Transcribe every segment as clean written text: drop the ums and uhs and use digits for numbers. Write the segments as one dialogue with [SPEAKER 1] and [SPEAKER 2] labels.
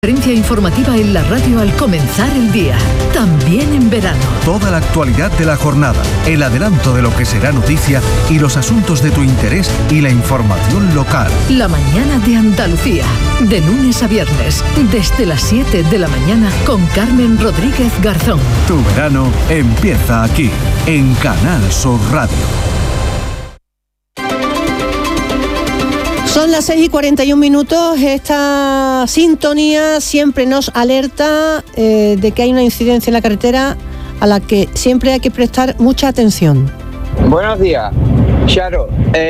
[SPEAKER 1] Referencia informativa en la radio al comenzar el día, también en verano.
[SPEAKER 2] Toda la actualidad de la jornada, el adelanto de lo que será noticia y los asuntos de tu interés y la información local.
[SPEAKER 1] La mañana de Andalucía, de lunes a viernes, desde las 7 de la mañana con Carmen Rodríguez Garzón.
[SPEAKER 2] Tu verano empieza aquí, en Canal Sur Radio.
[SPEAKER 3] Son las 6:41. Esta sintonía siempre nos alerta de que hay una incidencia en la carretera a la que siempre hay que prestar mucha atención.
[SPEAKER 4] Buenos días, Charo.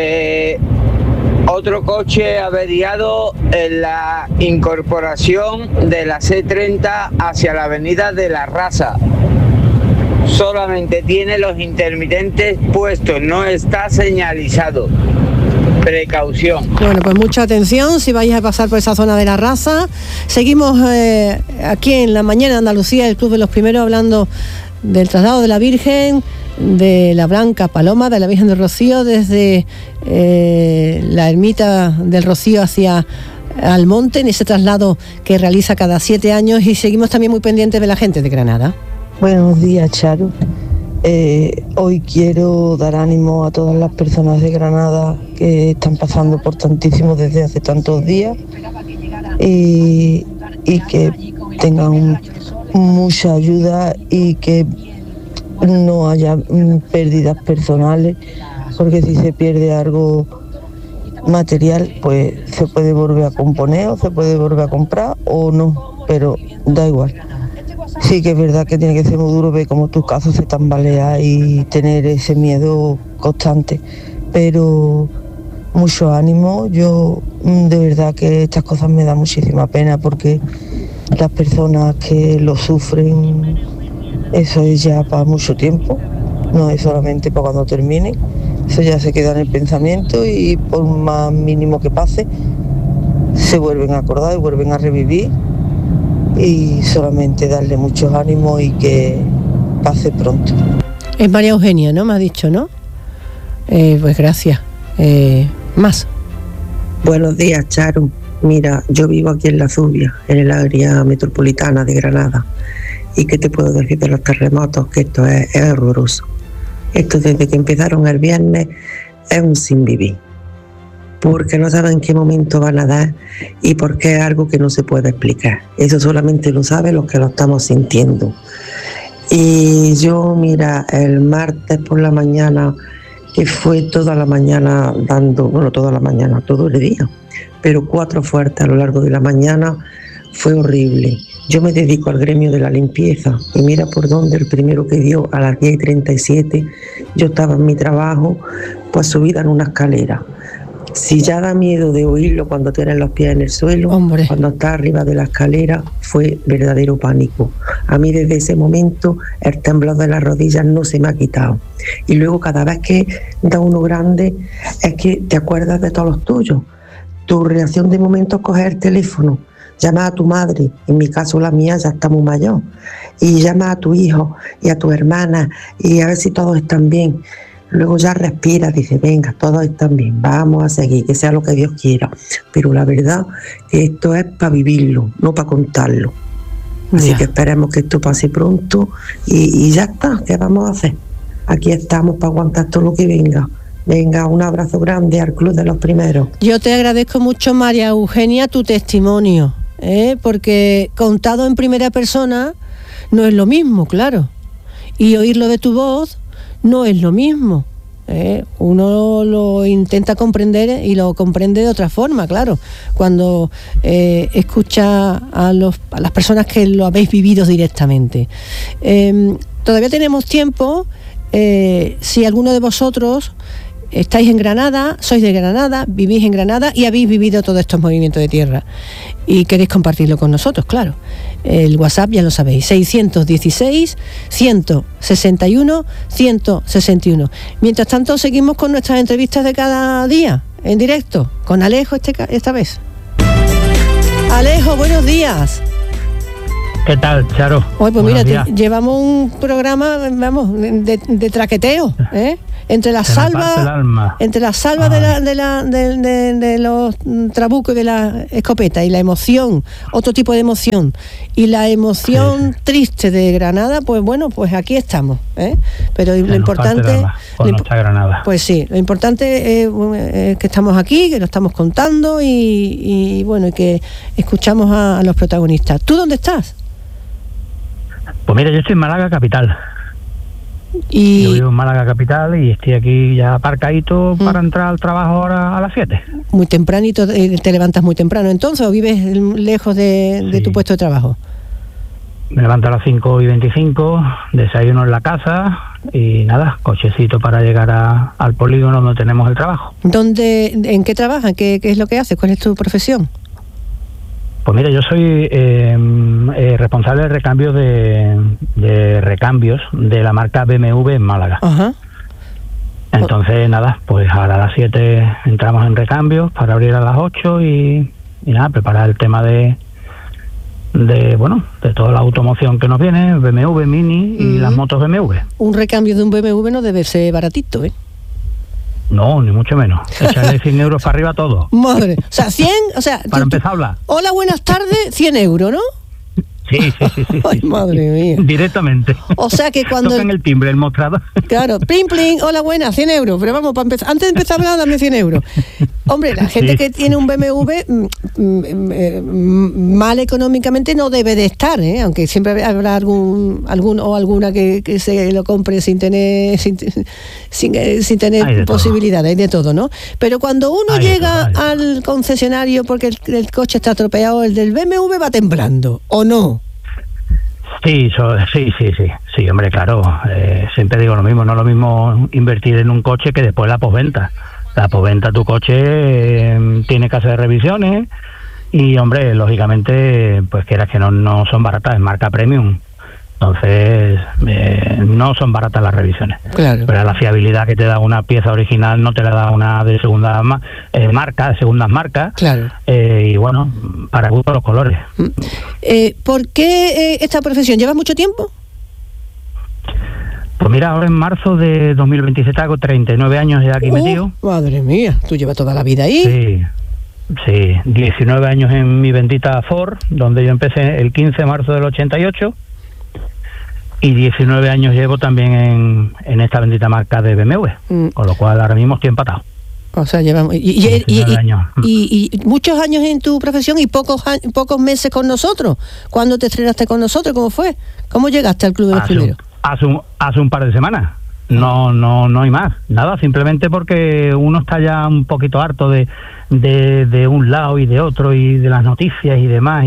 [SPEAKER 4] Otro coche averiado en la incorporación de la C30 hacia la avenida de La Raza. Solamente tiene los intermitentes puestos, no está señalizado. Precaución.
[SPEAKER 3] Bueno, pues mucha atención si vais a pasar por esa zona de La Raza. Seguimos aquí en la mañana de Andalucía, el Club de los Primeros, hablando del traslado de la Virgen, de la Blanca Paloma, de la Virgen del Rocío, desde la ermita del Rocío hacia Almonte, en ese traslado que realiza cada 7 años, y seguimos también muy pendientes de la gente de Granada.
[SPEAKER 5] Buenos días, Charo. Hoy quiero dar ánimo a todas las personas de Granada que están pasando por tantísimo desde hace tantos días y que tengan mucha ayuda y que no haya pérdidas personales, porque si se pierde algo material, pues se puede volver a componer o se puede volver a comprar o no, pero da igual. Sí que es verdad que tiene que ser muy duro ver cómo tus casas se tambalean y tener ese miedo constante, pero mucho ánimo. Yo de verdad que estas cosas me dan muchísima pena, porque las personas que lo sufren, eso es ya para mucho tiempo, no es solamente para cuando termine, eso ya se queda en el pensamiento y por más mínimo que pase se vuelven a acordar y vuelven a revivir. Y solamente darle muchos ánimos y que pase pronto.
[SPEAKER 3] Es María Eugenia, ¿no? Me ha dicho, ¿no? Pues gracias. Más.
[SPEAKER 6] Buenos días, Charo. Mira, yo vivo aquí en La Zubia, en el área metropolitana de Granada. ¿Y qué te puedo decir de los terremotos? Que esto es horroroso. Esto desde que empezaron el viernes es un sin vivir, porque no saben en qué momento van a dar y porque es algo que no se puede explicar. Eso solamente lo saben los que lo estamos sintiendo. Y yo, mira, el martes por la mañana, que fue toda la mañana toda la mañana, todo el día, pero 4 fuertes a lo largo de la mañana, fue horrible. Yo me dedico al gremio de la limpieza y mira por dónde el primero que dio a las 10:37, yo estaba en mi trabajo, pues subida en una escalera. Si ya da miedo de oírlo cuando tienes los pies en el suelo, ¡hombre!, cuando está arriba de la escalera, fue verdadero pánico. A mí desde ese momento el temblor de las rodillas no se me ha quitado. Y luego cada vez que da uno grande es que te acuerdas de todos los tuyos. Tu reacción de momento es coger el teléfono, llama a tu madre, en mi caso la mía ya está muy mayor, y llama a tu hijo y a tu hermana y a ver si todos están bien. Luego ya respira, dice, venga, todos están bien, vamos a seguir, que sea lo que Dios quiera. Pero la verdad que esto es para vivirlo, no para contarlo. Así que esperemos que esto pase pronto y ya está, ¿qué vamos a hacer? Aquí estamos para aguantar todo lo que venga. Venga, un abrazo grande al Club de los Primeros.
[SPEAKER 3] Yo te agradezco mucho, María Eugenia, tu testimonio, porque contado en primera persona no es lo mismo, claro. Y oírlo de tu voz no es lo mismo. Uno lo intenta comprender y lo comprende de otra forma, claro, cuando escucha a las personas que lo habéis vivido directamente. Todavía tenemos tiempo, si alguno de vosotros estáis en Granada, sois de Granada, vivís en Granada y habéis vivido todos estos movimientos de tierra y queréis compartirlo con nosotros, claro. El WhatsApp ya lo sabéis, 616-161-161. Mientras tanto, seguimos con nuestras entrevistas de cada día, en directo, con Alejo esta vez. Alejo, buenos días.
[SPEAKER 7] ¿Qué tal, Charo?
[SPEAKER 3] Pues mira, llevamos un programa, vamos, de traqueteo, Entre las salvas de los trabucos y de la escopeta y la emoción, otro tipo de emoción, y la emoción triste de Granada, pues bueno, pues aquí estamos, ¿eh? Pero lo importante,
[SPEAKER 7] Granada.
[SPEAKER 3] Pues sí, lo importante es que estamos aquí, que lo estamos contando y bueno, y que escuchamos a los protagonistas. ¿Tú dónde estás?
[SPEAKER 7] Pues mira, yo estoy en Málaga capital.
[SPEAKER 3] Y
[SPEAKER 7] yo vivo en Málaga capital y estoy aquí ya aparcadito para entrar al trabajo ahora a las 7.
[SPEAKER 3] Muy tempranito, te levantas muy temprano entonces, ¿o vives lejos de tu puesto de trabajo?
[SPEAKER 7] Me levanto a las 5:25, desayuno en la casa y nada, cochecito para llegar al polígono donde tenemos el trabajo.
[SPEAKER 3] ¿En qué trabajas? ¿Qué es lo que haces? ¿Cuál es tu profesión?
[SPEAKER 7] Pues mira, yo soy responsable de recambio de recambios de la marca BMW en Málaga.
[SPEAKER 3] Ajá.
[SPEAKER 7] Entonces, nada, pues ahora a las 7 entramos en recambios para abrir a las 8 y nada, preparar el tema de toda la automoción que nos viene, BMW, Mini y las motos BMW.
[SPEAKER 3] Un recambio de un BMW no debe ser baratito, ¿eh?
[SPEAKER 7] No, ni mucho menos. Echarle 100 euros para arriba todo.
[SPEAKER 3] Madre, o sea, 100, o sea...
[SPEAKER 7] Para empezar a hablar.
[SPEAKER 3] Hola, buenas tardes, 100 euros, ¿no?
[SPEAKER 7] Sí.
[SPEAKER 3] Ay, madre mía.
[SPEAKER 7] Directamente.
[SPEAKER 3] O sea que cuando...
[SPEAKER 7] Tocan el timbre, el mostrador.
[SPEAKER 3] Claro, pling, pling, hola, buenas, 100 euros. Pero vamos, para empezar, antes de empezar a hablar, dame 100 euros. Hombre, la gente que tiene un BMW mal económicamente no debe de estar, ¿eh? Aunque siempre habrá algún o alguna que se lo compre sin tener posibilidad, hay de todo, ¿no? Pero cuando uno llega al concesionario porque el coche está atropellado, el del BMW va temblando, ¿o no?
[SPEAKER 7] Sí, hombre, claro. Siempre digo lo mismo, no es lo mismo invertir en un coche que después la postventa. La postventa, tu coche tiene que hacer revisiones y, hombre, lógicamente, pues quieras que no son baratas, es marca premium. Entonces, no son baratas las revisiones.
[SPEAKER 3] Claro.
[SPEAKER 7] Pero la fiabilidad que te da una pieza original no te la da una de segunda marca, de segundas marcas.
[SPEAKER 3] Claro.
[SPEAKER 7] Y bueno, para gusto los colores.
[SPEAKER 3] ¿Por qué esta profesión? ¿Llevas mucho tiempo?
[SPEAKER 7] Pues mira, ahora en marzo de 2027 hago 39 años ya aquí metido.
[SPEAKER 3] Madre mía, tú llevas toda la vida ahí.
[SPEAKER 7] Sí, 19 años en mi bendita Ford, donde yo empecé el 15 de marzo del 88. Y 19 años llevo también en esta bendita marca de BMW, con lo cual ahora mismo estoy empatado.
[SPEAKER 3] O sea, llevamos y muchos años en tu profesión y pocos meses con nosotros. ¿Cuándo te estrenaste con nosotros? ¿Cómo fue? ¿Cómo llegaste al Club de los Primeros?
[SPEAKER 7] Hace un par de semanas. No hay más. Nada, simplemente porque uno está ya un poquito harto de un lado y de otro y de las noticias y demás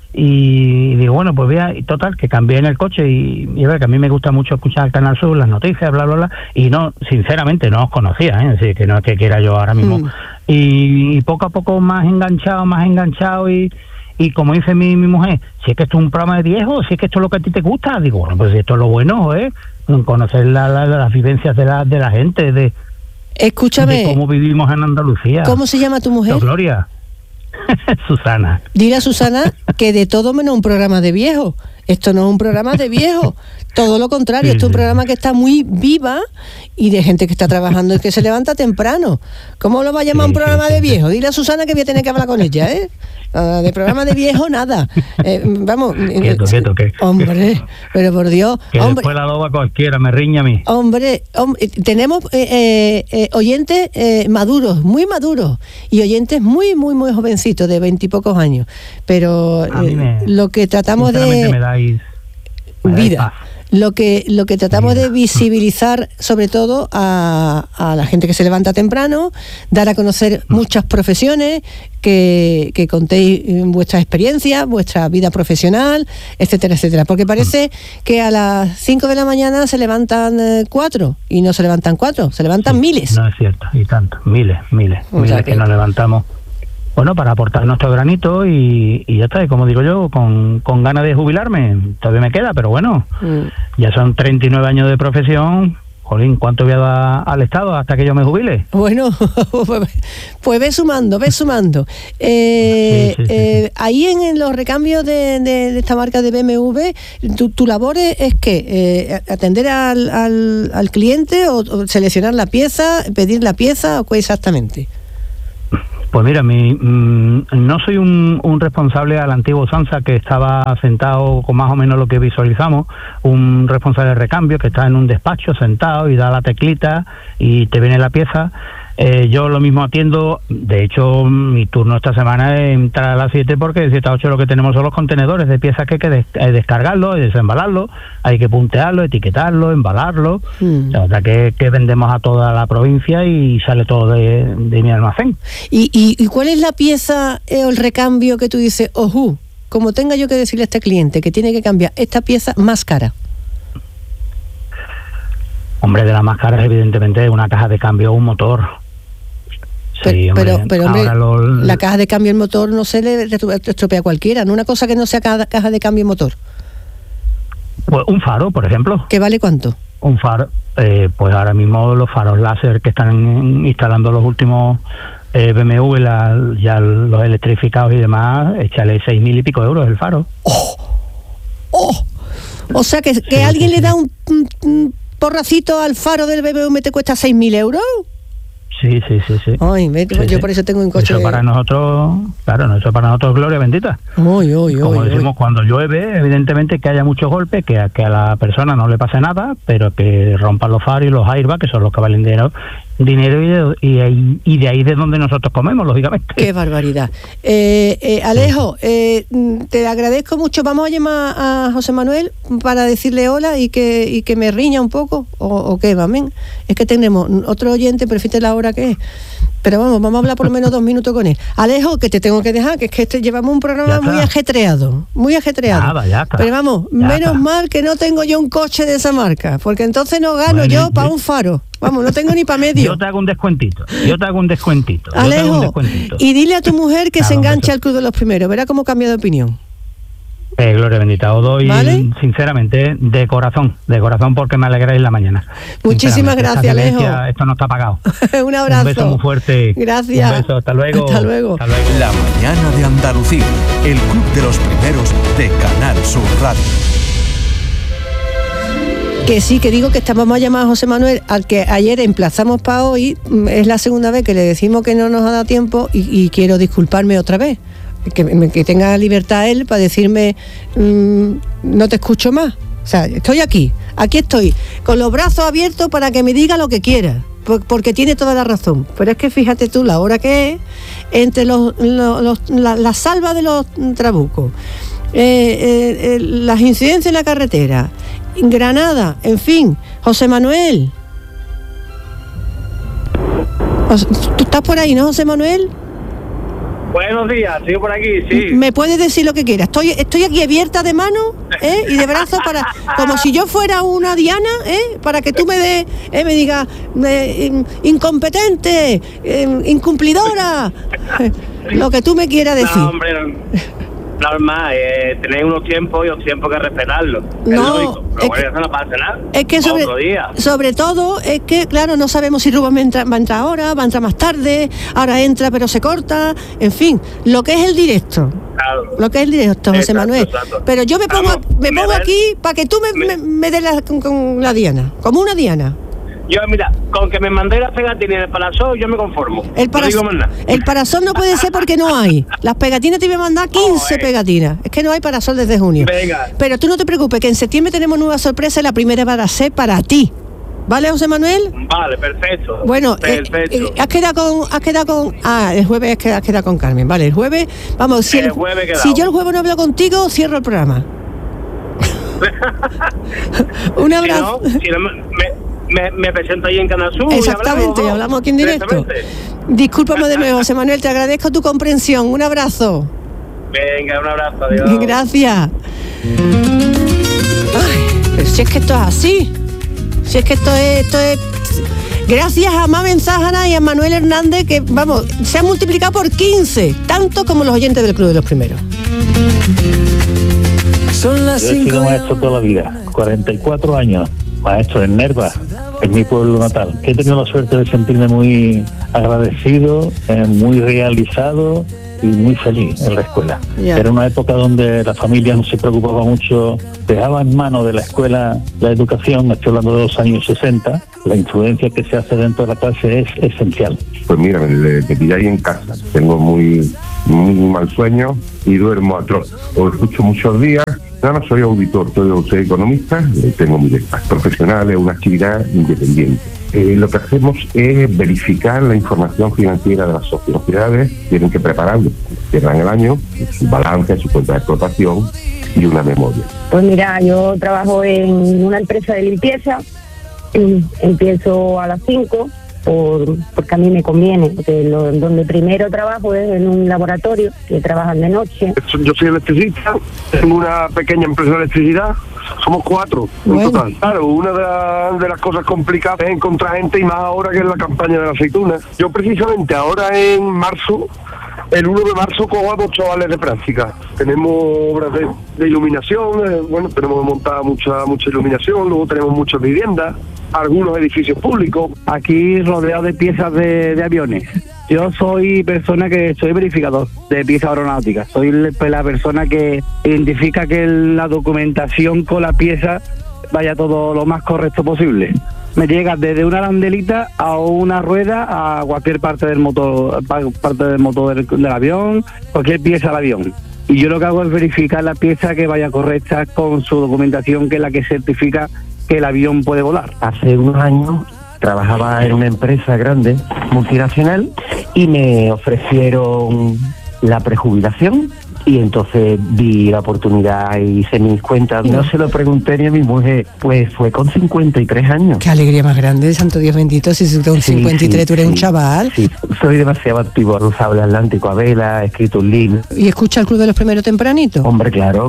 [SPEAKER 7] y digo, bueno, pues y total, que cambié en el coche y ver que a mí me gusta mucho escuchar el Canal Sur, las noticias, bla, bla, bla, y no, sinceramente no os conocía, es decir, que no es que quiera yo ahora mismo. Y poco a poco más enganchado y como dice mi mujer, si es que esto es un programa de viejo, si es que esto es lo que a ti te gusta, digo, bueno, pues esto es lo bueno, conocer las vivencias de la gente,
[SPEAKER 3] escúchame,
[SPEAKER 7] de cómo vivimos en Andalucía.
[SPEAKER 3] ¿Cómo se llama tu mujer?
[SPEAKER 7] Gloria. Susana.
[SPEAKER 3] Dile a Susana que de todo menos un programa de viejo. Esto no es un programa de viejo, todo lo contrario, esto es un programa que está muy viva y de gente que está trabajando y que se levanta temprano. ¿Cómo lo va a llamar un programa de viejo? Dile a Susana que voy a tener que hablar con ella, ¿eh? De programa de viejo nada. Vamos.
[SPEAKER 7] Quieto.
[SPEAKER 3] Hombre, pero por Dios.
[SPEAKER 7] Que
[SPEAKER 3] hombre,
[SPEAKER 7] después la loba cualquiera me riña a mí.
[SPEAKER 3] Hombre, tenemos oyentes maduros, muy maduros, y oyentes muy jovencitos, de 20 y pocos años. Pero lo que tratamos de...
[SPEAKER 7] Me dais
[SPEAKER 3] vida. Lo que tratamos de visibilizar, sobre todo a la gente que se levanta temprano, dar a conocer muchas profesiones, que contéis vuestra experiencia, vuestra vida profesional, etcétera, etcétera. Porque parece que a las 5 de la mañana se levantan 4 y no se levantan 4, se levantan miles.
[SPEAKER 7] No es cierto, y tanto, miles que nos levantamos. Bueno, para aportar nuestro granito y ya está, y como digo yo, con ganas de jubilarme, todavía me queda, pero bueno, ya son 39 años de profesión jolín, ¿cuánto voy a dar al Estado hasta que yo me jubile?
[SPEAKER 3] Bueno, pues ve sumando.
[SPEAKER 7] Sí.
[SPEAKER 3] Ahí en los recambios de esta marca de BMW, ¿tu labor es qué? ¿Atender al cliente o seleccionar la pieza, pedir la pieza o qué exactamente?
[SPEAKER 7] Pues mira, no soy un responsable a la antigua usanza que estaba sentado con más o menos lo que visualizamos, un responsable de recambio que está en un despacho sentado y da la teclita y te viene la pieza. Yo lo mismo atiendo, de hecho mi turno esta semana es entrar a las 7 porque de 7 a 8 lo que tenemos son los contenedores de piezas que hay que descargarlo, desembalarlo, hay que puntearlo, etiquetarlo, embalarlo, o sea que vendemos a toda la provincia y sale todo de mi almacén.
[SPEAKER 3] ¿Y cuál es la pieza o el recambio que tú dices, ojú, como tenga yo que decirle a este cliente que tiene que cambiar esta pieza más cara?
[SPEAKER 7] Hombre, de las más caras evidentemente una caja de cambio o un motor. Sí,
[SPEAKER 3] pero hombre, la caja de cambio y el motor no se le estropea a cualquiera, ¿no? Una cosa que no sea caja de cambio y motor.
[SPEAKER 7] Pues un faro, por ejemplo.
[SPEAKER 3] ¿Qué vale cuánto?
[SPEAKER 7] Un faro, pues ahora mismo los faros láser que están instalando los últimos BMW, ya los electrificados y demás, échale 6.000 y pico euros el faro.
[SPEAKER 3] O sea que alguien le da un porracito al faro del BMW te cuesta 6.000 euros.
[SPEAKER 7] Sí.
[SPEAKER 3] Ay, yo por eso tengo un coche.
[SPEAKER 7] Eso para nosotros, claro, eso para nosotros es gloria bendita. Como decimos, cuando llueve, evidentemente que haya muchos golpes, que a la persona no le pase nada, pero que rompan los faros y los airbags, que son los que valen dinero y de ahí de donde nosotros comemos, lógicamente.
[SPEAKER 3] Qué barbaridad. Alejo, te agradezco mucho. Vamos a llamar a José Manuel para decirle hola y que me riña un poco o qué, amén. Es que tenemos otro oyente, pero fíjate la hora que es. Pero vamos a hablar por lo menos 2 minutos con él. Alejo, que te tengo que dejar, que es que llevamos un programa muy ajetreado.
[SPEAKER 7] Ya está.
[SPEAKER 3] Pero vamos, menos mal que no tengo yo un coche de esa marca, porque entonces no gano yo para un faro. Vamos, no tengo ni para medio.
[SPEAKER 7] Yo te hago un descuentito.
[SPEAKER 3] Alejo, y dile a tu mujer que se enganche al Club de los Primeros. Verá cómo cambia de opinión.
[SPEAKER 7] Gloria bendita, os doy, ¿vale? Sinceramente, de corazón, porque me alegráis la mañana.
[SPEAKER 3] Muchísimas gracias, Alejo.
[SPEAKER 7] Esto no está pagado.
[SPEAKER 3] Un abrazo.
[SPEAKER 7] Un beso muy fuerte.
[SPEAKER 3] Gracias.
[SPEAKER 7] Un beso, hasta luego.
[SPEAKER 3] Hasta luego.
[SPEAKER 2] La mañana de Andalucía, el Club de los Primeros de Canal Sur Radio.
[SPEAKER 3] Que sí, que digo que vamos a llamar a José Manuel, al que ayer emplazamos para hoy. Es la segunda vez que le decimos que no nos ha dado tiempo y quiero disculparme otra vez. Que tenga libertad él para decirme no te escucho más. O sea, estoy aquí estoy, con los brazos abiertos para que me diga lo que quiera, porque tiene toda la razón. Pero es que fíjate tú la hora que es, entre la salva de los trabucos, las incidencias en la carretera, Granada, en fin. José Manuel, ¿tú estás por ahí, no, José Manuel?
[SPEAKER 8] Buenos días, sigo por aquí, sí.
[SPEAKER 3] Me puedes decir lo que quieras. Estoy aquí abierta de mano y de brazos como si yo fuera una diana, para que tú me digas incompetente, incumplidora, lo que tú me quieras decir.
[SPEAKER 8] No, hombre, normal, tenéis unos tiempos y los tiempos que respetarlos.
[SPEAKER 3] No,
[SPEAKER 8] eso no pasa nada.
[SPEAKER 3] Es que sobre todo es que, claro, no sabemos si Rubén va a entrar ahora, va a entrar más tarde, ahora entra pero se corta, en fin, lo que es el directo. Claro. Lo que es el directo, José Manuel. Exacto. Pero yo me pongo aquí para que tú me des con la diana, como una diana.
[SPEAKER 8] Yo, mira, con que me mandé las pegatinas y el parasol, yo me conformo.
[SPEAKER 3] El parasol no puede ser porque no hay. Las pegatinas te iba a mandar 15 pegatinas. Es que no hay parasol desde junio.
[SPEAKER 8] Venga.
[SPEAKER 3] Pero tú no te preocupes, que en septiembre tenemos nueva sorpresa y la primera va a ser para ti. ¿Vale, José Manuel?
[SPEAKER 8] Vale, perfecto.
[SPEAKER 3] Bueno, has quedado con... el jueves has quedado con Carmen. Vale, el jueves... Vamos, si yo el jueves no hablo contigo, cierro el programa. Un abrazo.
[SPEAKER 8] Si no, me presento ahí en Canal Sur.
[SPEAKER 3] Exactamente, y hablamos aquí en directo. Discúlpame de nuevo, José Manuel, te agradezco tu comprensión. Un abrazo.
[SPEAKER 8] Venga, un abrazo, adiós.
[SPEAKER 3] Gracias. Ay, pero si es que esto es así. Si es que esto es... Gracias a Mamen Zájara y a Manuel Hernández, que, vamos, se han multiplicado por 15, tanto como los oyentes del Club de los Primeros.
[SPEAKER 9] Yo he sido maestro toda la vida, 44 años, maestro en Nerva, en mi pueblo natal. He tenido la suerte de sentirme muy agradecido, muy realizado y muy feliz en la escuela. Era una época donde la familia no se preocupaba mucho, dejaba en manos de la escuela la educación. Estoy hablando de los años 60, la influencia que se hace dentro de la clase es esencial.
[SPEAKER 10] Pues mira, me pilláis en casa, tengo muy mal sueño y duermo atroz. Os escucho muchos días. No soy auditor, soy economista, tengo mi despacho profesional, es una actividad independiente. Lo que hacemos es verificar la información financiera de las sociedades, tienen que prepararlo, cierran el año, su balance, su cuenta de explotación y una memoria.
[SPEAKER 11] Pues mira, yo trabajo en una empresa de limpieza, empiezo a las 5, porque a mí me conviene, porque donde primero trabajo es en un laboratorio que trabajan de noche.
[SPEAKER 12] Yo soy electricista, tengo una pequeña empresa de electricidad, somos 4 en total. Claro, una de las cosas complicadas es encontrar gente, y más ahora que es la campaña de la aceituna. Yo precisamente ahora en marzo, el 1 de marzo, cojo 2 chavales de práctica. Tenemos obras de iluminación, tenemos montada mucha iluminación, luego tenemos muchas viviendas, algunos edificios públicos.
[SPEAKER 13] Aquí rodeado de piezas de aviones. Yo soy verificador de piezas aeronáuticas. Soy la persona que identifica que la documentación con la pieza vaya todo lo más correcto posible. Me llega desde una arandelita a una rueda a cualquier parte del motor del avión, cualquier pieza del avión. Y yo lo que hago es verificar la pieza que vaya correcta con su documentación, que es la que certifica que el avión puede volar.
[SPEAKER 14] Hace unos años trabajaba en una empresa grande, multinacional, y me ofrecieron la prejubilación. Y entonces vi la oportunidad y hice mis cuentas. No se lo pregunté ni a mi mujer, pues fue con 53 años.
[SPEAKER 3] Qué alegría más grande, santo Dios bendito, si con 53 tú eres un chaval.
[SPEAKER 14] Sí, soy demasiado activo, he usado el Atlántico a vela, he escrito un libro.
[SPEAKER 3] ¿Y escucha el Club de los Primeros tempranito?
[SPEAKER 14] Hombre, claro.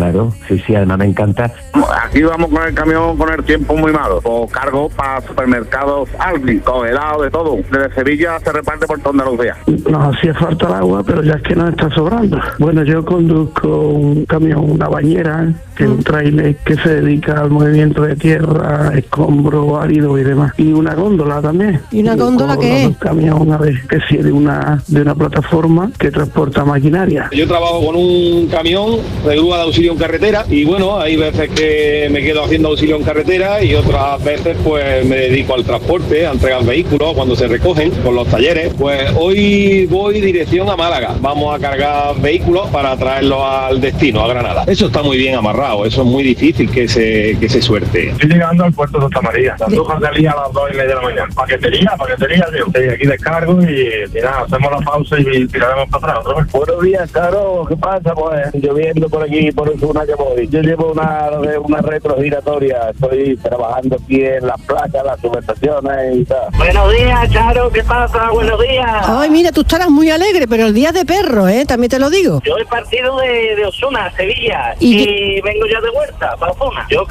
[SPEAKER 14] Sí, además me encanta.
[SPEAKER 8] Aquí vamos con el camión con el tiempo muy malo. O cargo para supermercados Aldi, congelado, de todo. Desde Sevilla se reparte por toda Andalucía.
[SPEAKER 13] Nos hacía falta el agua, pero ya es que nos está sobrando. Bueno, yo conduzco un camión, una bañera, que es un trailer que se dedica al movimiento de tierra, escombro, árido y demás. Y una góndola también.
[SPEAKER 3] ¿Y una góndola qué es?
[SPEAKER 13] Un camión, una vez que sí, de una plataforma que transporta maquinaria.
[SPEAKER 15] Yo trabajo con un camión de grúa de auxilio en carretera, y bueno, hay veces que me quedo haciendo auxilio en carretera y otras veces pues me dedico al transporte, a entregar vehículos cuando se recogen con los talleres. Pues hoy voy dirección a Málaga, vamos a cargar vehículos para traerlos al destino, a Granada. Eso está muy bien amarrado, eso es muy difícil que se suerte.
[SPEAKER 12] Estoy llegando al puerto de Santa María, las Andújar salía a las 2:30 de la mañana. Paquetería, tío. Aquí descargo y nada, hacemos la pausa y tiraremos para atrás otra vez.
[SPEAKER 13] Buenos días, Caro, ¿qué pasa? Pues lloviendo por aquí, por el sur que voy. Yo llevo una retrogiratoria, estoy trabajando aquí en las placas, las subestaciones y tal.
[SPEAKER 16] Buenos días, Charo, ¿qué pasa? Buenos días.
[SPEAKER 3] Ay, mira, tú estarás muy alegre, pero el día de perro, también te lo digo.
[SPEAKER 16] Yo he partido de Osuna, Sevilla, y vengo ya de vuelta para Osuna. Yo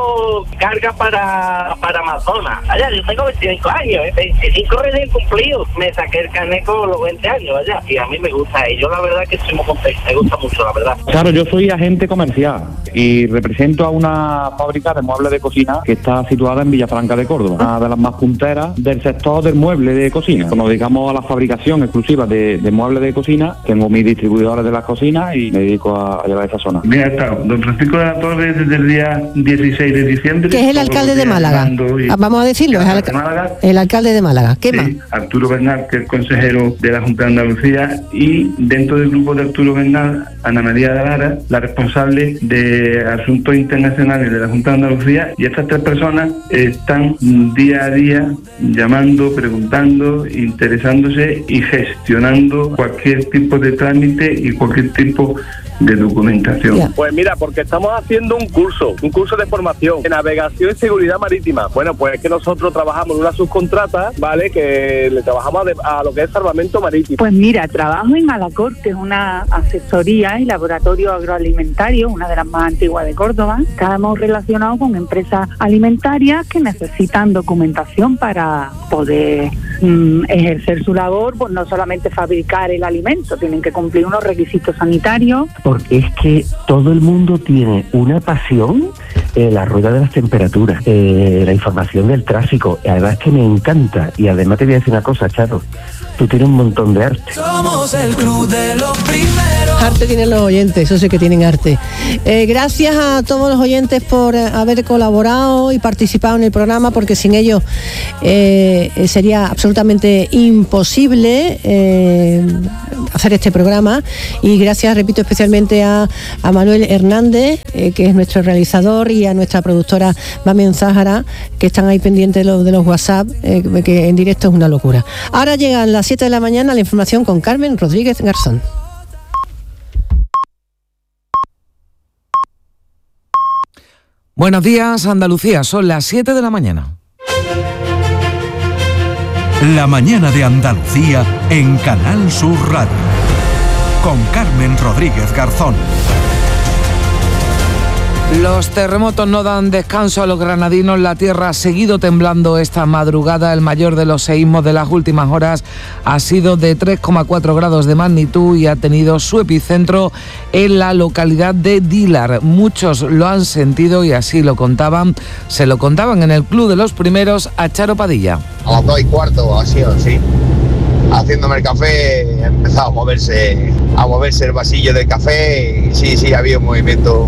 [SPEAKER 16] carga para Amazonas. Allá, yo tengo 25 años, 25 recién cumplidos. Me saqué el carnet con los 20 años allá, y a mí me gusta, y yo la verdad que estoy muy contento, me gusta mucho, la verdad.
[SPEAKER 17] Claro, yo soy agente comercial y represento a una fábrica de muebles de cocina que está situada en Villafranca de Córdoba, una de las más punteras del sector del mueble de cocina. Nos dedicamos a la fabricación exclusiva de muebles de cocina. Tengo mis distribuidores de las cocinas y me dedico a llevar esa zona.
[SPEAKER 12] Mira, está don Francisco de la Torre desde el día 16 de diciembre.
[SPEAKER 3] Que es el alcalde de Málaga. Vamos a decirlo, es el alcalde de Málaga. ¿Qué más?
[SPEAKER 12] Arturo Bernal, que es consejero de la Junta de Andalucía, y dentro del grupo de Arturo Bernal, Ana María de Lara, la responsable de Asuntos Internacionales de la Junta de Andalucía, y estas 3 personas están día a día llamando, preguntando, interesándose y gestionando cualquier tipo de trámite y cualquier tipo de documentación.
[SPEAKER 15] Pues mira, porque estamos haciendo un curso de formación de navegación y seguridad marítima. Bueno, pues es que nosotros trabajamos en una subcontrata, ¿vale? Que le trabajamos a lo que es salvamento marítimo.
[SPEAKER 18] Pues mira, trabajo en Alacor, que es una asesoría y laboratorio agroalimentario, una de las más antiguas de Córdoba. Estamos relacionados con empresas alimentarias que necesitan documentación para poder ejercer su labor, pues no solamente fabricar el alimento, tienen que cumplir unos requisitos sanitarios.
[SPEAKER 14] Porque es que todo el mundo tiene una pasión la rueda de las temperaturas, la información del tráfico. Además que me encanta. Y además te voy a decir una cosa, Charo. Tú tienes un montón de arte.
[SPEAKER 19] Somos el club de los primeros.
[SPEAKER 3] Arte tienen los oyentes, eso sí que tienen arte. Gracias a todos los oyentes por haber colaborado y participado en el programa, porque sin ellos sería absolutamente imposible hacer este programa. Y gracias, repito, especialmente a Manuel Hernández, que es nuestro realizador, y a nuestra productora Mamen Záhara, que están ahí pendientes de los WhatsApp, que en directo es una locura. Ahora llegan las 7 de la mañana, la información con Carmen Rodríguez Garzón.
[SPEAKER 20] Buenos días, Andalucía, son las 7 de la mañana.
[SPEAKER 2] La mañana de Andalucía en Canal Sur Radio, con Carmen Rodríguez Garzón.
[SPEAKER 20] Los terremotos no dan descanso a los granadinos. La tierra ha seguido temblando esta madrugada. El mayor de los seísmos de las últimas horas ha sido de 3,4 grados de magnitud y ha tenido su epicentro en la localidad de Dílar. Muchos lo han sentido y así se lo contaban en el Club de los Primeros a Charo Padilla.
[SPEAKER 21] A las 2:15 ha sido así. Haciéndome el café, ha empezado a moverse el vasillo del café y sí, ha habido un movimiento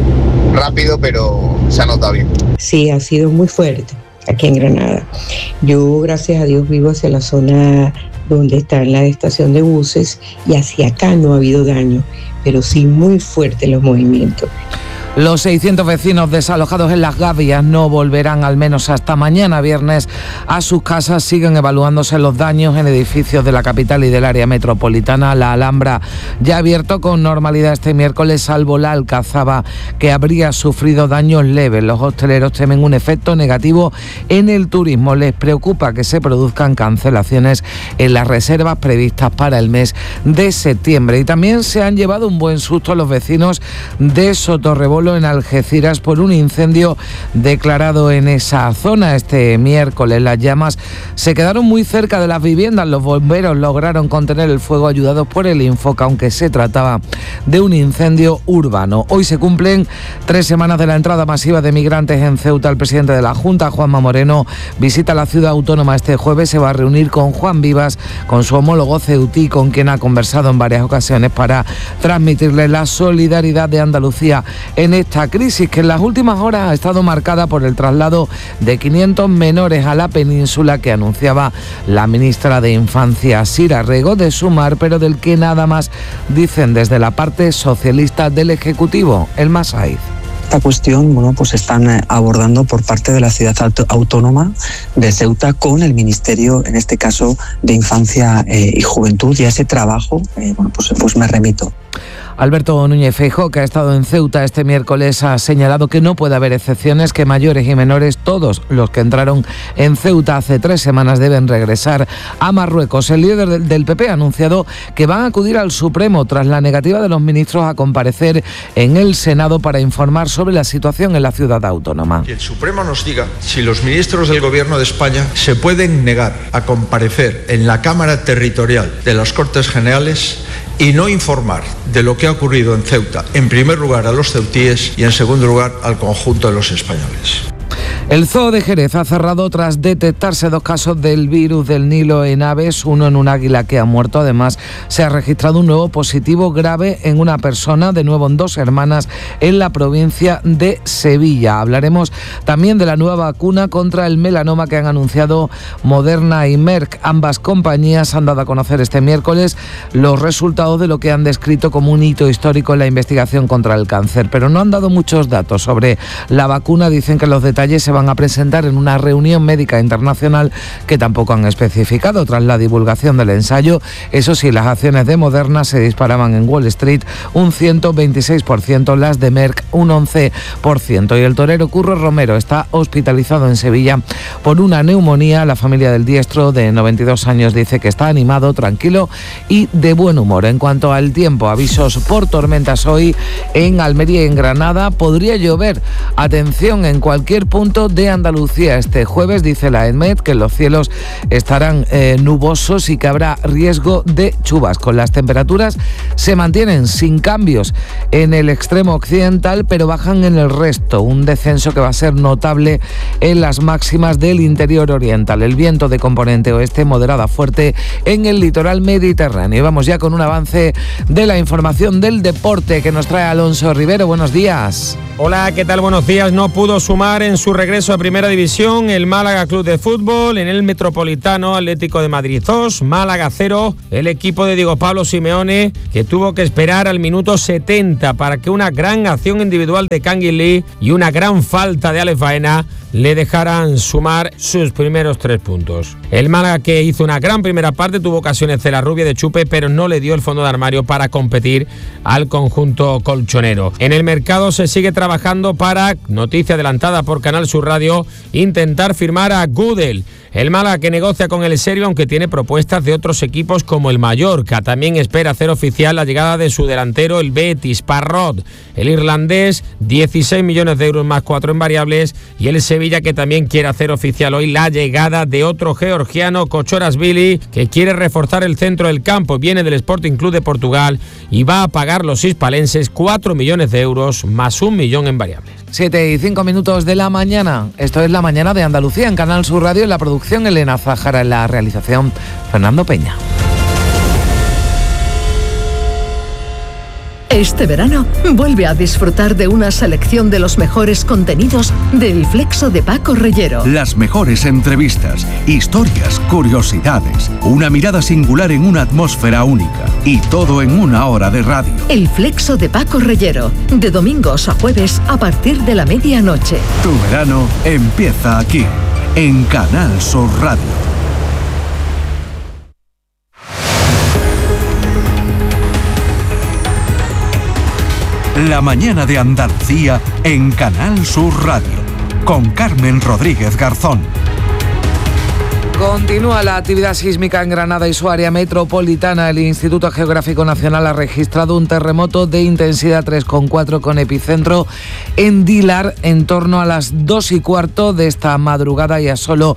[SPEAKER 21] rápido, pero se ha notado bien.
[SPEAKER 5] Sí, ha sido muy fuerte aquí en Granada. Yo, gracias a Dios, vivo hacia la zona donde está la estación de buses y hacia acá no ha habido daño, pero sí muy fuertes los movimientos.
[SPEAKER 20] Los 600 vecinos desalojados en Las Gavias no volverán al menos hasta mañana viernes a sus casas. Siguen evaluándose los daños en edificios de la capital y del área metropolitana. La Alhambra ya ha abierto con normalidad este miércoles, salvo la Alcazaba, que habría sufrido daños leves. Los hosteleros temen un efecto negativo en el turismo. Les preocupa que se produzcan cancelaciones en las reservas previstas para el mes de septiembre. Y también se han llevado un buen susto los vecinos de Sotorrebolo, en Algeciras, por un incendio declarado en esa zona este miércoles. Las llamas se quedaron muy cerca de las viviendas. Los bomberos lograron contener el fuego ayudados por el Infoca, aunque se trataba de un incendio urbano. Hoy se cumplen 3 semanas de la entrada masiva de migrantes en Ceuta. El presidente de la Junta, Juanma Moreno, visita la ciudad autónoma este jueves. Se va a reunir con Juan Vivas, con su homólogo ceutí, con quien ha conversado en varias ocasiones para transmitirle la solidaridad de Andalucía en esta crisis, que en las últimas horas ha estado marcada por el traslado de 500 menores a la península que anunciaba la ministra de Infancia, Sira Rego, de sumar, pero del que nada más dicen desde la parte socialista del Ejecutivo, el Masaiz.
[SPEAKER 22] Esta cuestión, pues están abordando por parte de la ciudad autónoma de Ceuta con el Ministerio, en este caso, de Infancia y Juventud, y a ese trabajo, pues me remito.
[SPEAKER 20] Alberto Núñez Feijóo, que ha estado en Ceuta este miércoles, ha señalado que no puede haber excepciones, que mayores y menores, todos los que entraron en Ceuta hace 3 semanas, deben regresar a Marruecos. El líder del PP ha anunciado que van a acudir al Supremo tras la negativa de los ministros a comparecer en el Senado para informar sobre la situación en la ciudad autónoma.
[SPEAKER 23] Que el Supremo nos diga si los ministros del Gobierno de España se pueden negar a comparecer en la Cámara Territorial de las Cortes Generales y no informar de lo que ha ocurrido en Ceuta, en primer lugar a los ceutíes y en segundo lugar al conjunto de los españoles.
[SPEAKER 20] El Zoo de Jerez ha cerrado tras detectarse 2 casos del virus del Nilo en aves, uno en un águila que ha muerto. Además, se ha registrado un nuevo positivo grave en una persona, de nuevo en 2 hermanas, en la provincia de Sevilla. Hablaremos también de la nueva vacuna contra el melanoma que han anunciado Moderna y Merck. Ambas compañías han dado a conocer este miércoles los resultados de lo que han descrito como un hito histórico en la investigación contra el cáncer, pero no han dado muchos datos sobre la vacuna. Dicen que los detalles se van a presentar en una reunión médica internacional que tampoco han especificado. Tras la divulgación del ensayo, eso sí, las acciones de Moderna se disparaban en Wall Street un 126%, las de Merck un 11%. Y el torero Curro Romero está hospitalizado en Sevilla por una neumonía. La familia del diestro, de 92 años, dice que está animado, tranquilo y de buen humor. En cuanto al tiempo, avisos por tormentas hoy en Almería y en Granada. Podría llover, atención, en cualquier punto de Andalucía. Este jueves dice la ENMET que los cielos estarán nubosos y que habrá riesgo de chubascos. Las temperaturas se mantienen sin cambios en el extremo occidental, pero bajan en el resto. Un descenso que va a ser notable en las máximas del interior oriental. El viento de componente oeste moderada fuerte en el litoral mediterráneo. Y vamos ya con un avance de la información del deporte que nos trae Alonso Rivero. Buenos días.
[SPEAKER 1] Hola, ¿qué tal? Buenos días. No pudo sumar en su regreso a Primera División el Málaga Club de Fútbol. En el Metropolitano, Atlético de Madrid 2, Málaga 0. El equipo de Diego Pablo Simeone, que tuvo que esperar al minuto 70 para que una gran acción individual de Kangin Lee y una gran falta de Alex Baena le dejaran sumar sus primeros 3 puntos. El Málaga, que hizo una gran primera parte, tuvo ocasiones de la rubia de chupe, pero no le dio el fondo de armario para competir al conjunto colchonero. En el mercado se sigue trabajando para, noticia adelantada por Canal Sur Radio, intentar firmar a Gudel. El Málaga, que negocia con el serbio, aunque tiene propuestas de otros equipos como el Mallorca. También espera hacer oficial la llegada de su delantero, el Betis, Parrot. El irlandés, 16 millones de euros más 4 en variables. Y el Sevilla, que también quiere hacer oficial hoy la llegada de otro georgiano, Kochorazvili, que quiere reforzar el centro del campo. Viene del Sporting Club de Portugal y va a pagar los hispalenses 4 millones de euros más 1 millón en variables.
[SPEAKER 20] 7:05 de la mañana. Esto es La Mañana de Andalucía en Canal Sur Radio. En la producción, Elena Zájara. En la realización, Fernando Peña.
[SPEAKER 4] Este verano, vuelve a disfrutar de una selección de los mejores contenidos del Flexo de Paco Reyero.
[SPEAKER 2] Las mejores entrevistas, historias, curiosidades, una mirada singular en una atmósfera única. Y todo en 1 hora de radio.
[SPEAKER 4] El Flexo de Paco Reyero, de domingos a jueves a partir de la medianoche.
[SPEAKER 2] Tu verano empieza aquí, en Canal Sur Radio. La mañana de Andalucía en Canal Sur Radio, con Carmen Rodríguez Garzón.
[SPEAKER 20] Continúa la actividad sísmica en Granada y su área metropolitana. El Instituto Geográfico Nacional ha registrado un terremoto de intensidad 3,4 con epicentro en Dilar en torno a las 2:15 de esta madrugada y a solo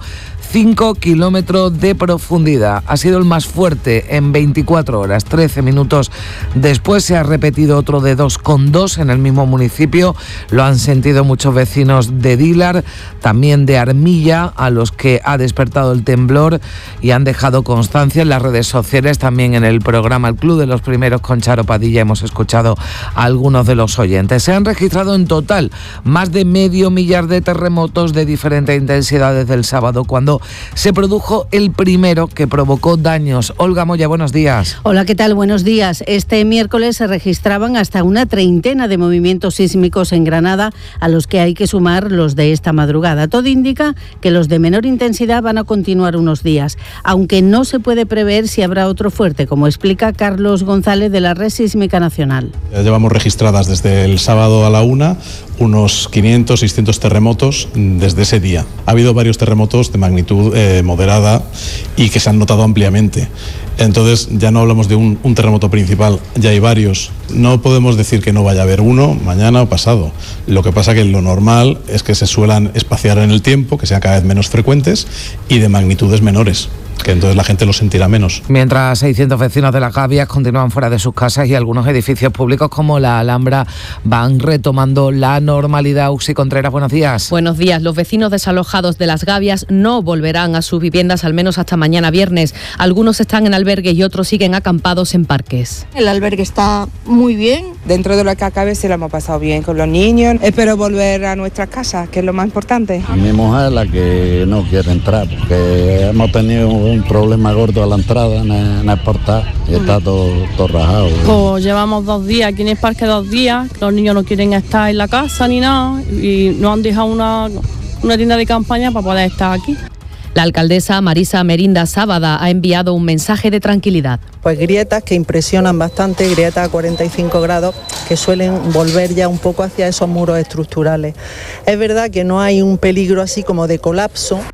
[SPEAKER 20] 5 kilómetros de profundidad. Ha sido el más fuerte en 24 horas. 13 minutos después se ha repetido otro de 2,2 en el mismo municipio. Lo han sentido muchos vecinos de Dilar, también de Armilla, a los que ha despertado el temblor y han dejado constancia en las redes sociales. También en el programa El Club de los Primeros con Charo Padilla hemos escuchado a algunos de los oyentes. Se han registrado en total más de 500.000 de terremotos de diferente intensidad desde el sábado, cuando se produjo el primero que provocó daños. Olga Moya, buenos días.
[SPEAKER 6] Hola, ¿qué tal? Buenos días. Este miércoles se registraban hasta una treintena de movimientos sísmicos en Granada, a los que hay que sumar los de esta madrugada. Todo indica que los de menor intensidad van a continuar unos días, aunque no se puede prever si habrá otro fuerte, como explica Carlos González de la Red Sísmica Nacional.
[SPEAKER 24] Ya llevamos registradas desde el sábado a la 1 unos 500, 600 terremotos desde ese día. Ha habido varios terremotos de magnitud moderada y que se han notado ampliamente. Entonces ya no hablamos de un terremoto principal, ya hay varios. No podemos decir que no vaya a haber uno mañana o pasado. Lo que pasa que lo normal es que se suelan espaciar en el tiempo, que sean cada vez menos frecuentes y de magnitudes menores, que entonces la gente lo sentirá menos.
[SPEAKER 20] Mientras 600 vecinos de Las Gavias continúan fuera de sus casas y algunos edificios públicos como la Alhambra van retomando la normalidad. Uxi Contreras, buenos días.
[SPEAKER 25] Buenos días. Los vecinos desalojados de Las Gavias no volverán a sus viviendas al menos hasta mañana viernes. Algunos están en albergues y otros siguen acampados en parques.
[SPEAKER 26] El albergue está muy bien.
[SPEAKER 27] Dentro de lo que acabe se lo hemos pasado bien con los niños. Espero volver a nuestras casas, que es lo más importante.
[SPEAKER 28] Mi mujer es la que no quiere entrar porque hemos tenido un problema gordo a la entrada en el portal y está todo rajado.
[SPEAKER 29] Pues llevamos 2 días aquí en el parque, 2 días. Los niños no quieren estar en la casa ni nada y nos han dejado una tienda de campaña para poder estar aquí.
[SPEAKER 25] La alcaldesa Marisa Merinda Sábada ha enviado un mensaje de tranquilidad.
[SPEAKER 30] Pues grietas que impresionan bastante, grietas a 45 grados que suelen volver ya un poco hacia esos muros estructurales. Es verdad que no hay un peligro así como de colapso.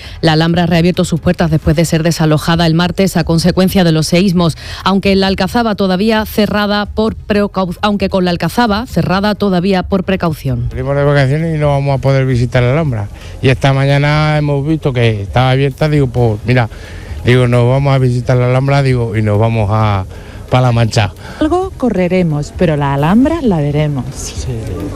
[SPEAKER 25] La Alhambra ha reabierto sus puertas después de ser desalojada el martes a consecuencia de los seísmos, aunque la Alcazaba todavía cerrada por precaución.
[SPEAKER 7] Salimos de vacaciones y no vamos a poder visitar la Alhambra. Y esta mañana hemos visto que estaba abierta, nos vamos a visitar la Alhambra, y nos vamos para La Mancha.
[SPEAKER 8] Algo correremos, pero la Alhambra la veremos. Sí.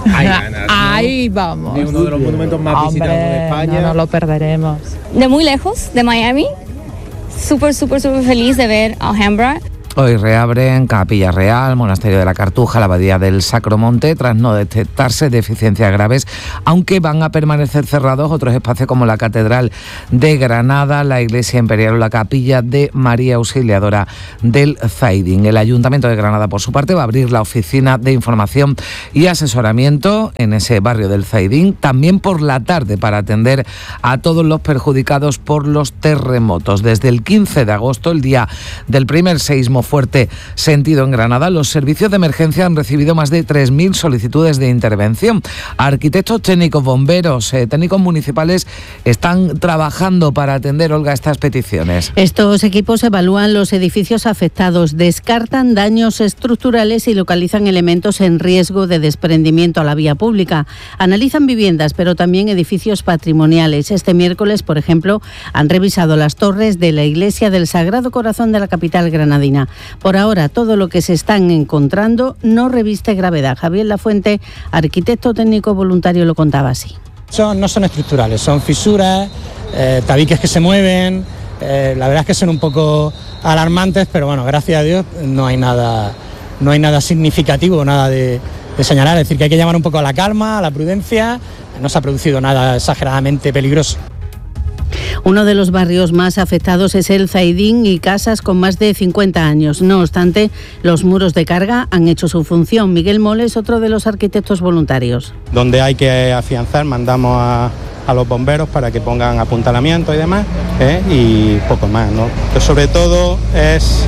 [SPEAKER 8] Ahí vamos.
[SPEAKER 7] Es uno de los monumentos más visitados de España.
[SPEAKER 8] No lo perderemos.
[SPEAKER 9] De muy lejos, de Miami, súper feliz de ver Alhambra.
[SPEAKER 20] Hoy reabren Capilla Real, Monasterio de la Cartuja, la Abadía del Sacromonte, tras no detectarse deficiencias graves, aunque van a permanecer cerrados otros espacios como la Catedral de Granada, la Iglesia Imperial o la Capilla de María Auxiliadora del Zaidín. El Ayuntamiento de Granada, por su parte, va a abrir la Oficina de Información y Asesoramiento en ese barrio del Zaidín, también por la tarde, para atender a todos los perjudicados por los terremotos. Desde el 15 de agosto, el día del primer seísmo fuerte sentido en Granada, los servicios de emergencia han recibido más de 3.000 solicitudes de intervención. Arquitectos técnicos, bomberos, técnicos municipales están trabajando para atender, Olga, estas peticiones.
[SPEAKER 6] Estos equipos evalúan los edificios afectados, descartan daños estructurales y localizan elementos en riesgo de desprendimiento a la vía pública. Analizan viviendas, pero también edificios patrimoniales. Este miércoles, por ejemplo, han revisado las torres de la Iglesia del Sagrado Corazón de la capital granadina. Por ahora, todo lo que se están encontrando no reviste gravedad. Javier Lafuente, arquitecto técnico voluntario, lo contaba así.
[SPEAKER 10] No son estructurales, son fisuras, tabiques que se mueven. La verdad es que son un poco alarmantes, pero bueno, gracias a Dios no hay nada significativo, nada de señalar. Es decir, que hay que llamar un poco a la calma, a la prudencia. No se ha producido nada exageradamente peligroso.
[SPEAKER 6] Uno de los barrios más afectados es el Zaidín y casas con más de 50 años. No obstante, los muros de carga han hecho su función. Miguel Mole es otro de los arquitectos voluntarios.
[SPEAKER 10] Donde hay que afianzar, mandamos a los bomberos para que pongan apuntalamiento y demás, y poco más, ¿no? Pero sobre todo es